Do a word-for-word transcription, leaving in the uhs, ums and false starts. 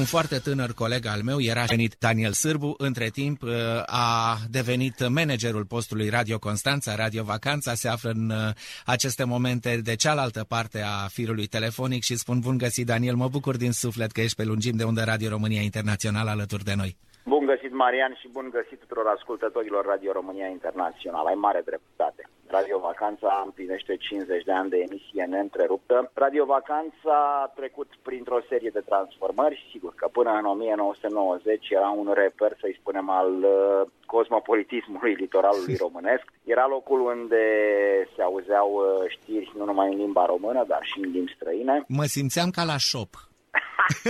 un foarte tânăr coleg al meu, era venit Daniel Sârbu, între timp a devenit managerul postului Radio Constanța, Radio Vacanța, se află în aceste momente de cealaltă parte a firului telefonic și spun bun găsit, Daniel, mă bucur din suflet că ești pe lungimi de undă Radio România Internațională alături de noi. Bun găsit, Marian, și bun găsit tuturor ascultătorilor Radio România Internațională. Ai mare dreptate. Radio Vacanța împlinește cincizeci de ani de emisie neîntreruptă. Radio Vacanța a trecut printr-o serie de transformări. Sigur că până în o mie nouă sute nouăzeci era un reper, să-i spunem, al uh, cosmopolitismului litoralului românesc. Era locul unde se auzeau uh, știri nu numai în limba română, dar și în limbi străine. Mă simțeam ca la șop.